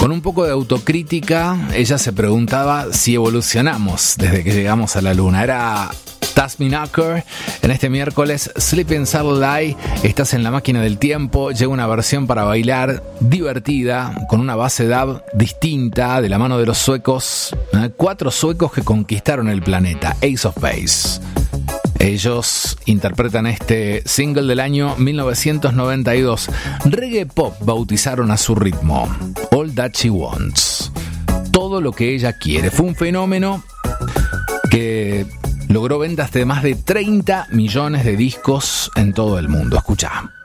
Con un poco de autocrítica, ella se preguntaba si evolucionamos desde que llegamos a la luna. Era Tasmin Knocker. En este miércoles, Sleeping Satellite, estás en la máquina del tiempo. Llega una versión para bailar divertida, con una base dub distinta, de la mano de los suecos. 4 suecos que conquistaron el planeta, Ace of Base. Ellos interpretan este single del año 1992. Reggae pop bautizaron a su ritmo. All That She Wants. Todo lo que ella quiere. Fue un fenómeno que logró ventas de más de 30 millones de discos en todo el mundo. Escuchá.